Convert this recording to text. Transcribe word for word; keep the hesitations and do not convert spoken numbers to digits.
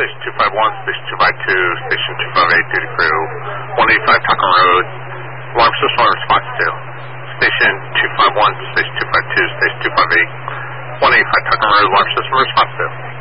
Station two five one, Station two five two, Station two five eight, duty crew, one eighty-five Tucker Road, alarm system on response to. Station two five one, Station two five two, Station two five eight, one eighty-five Tucker Road, alarm system response to.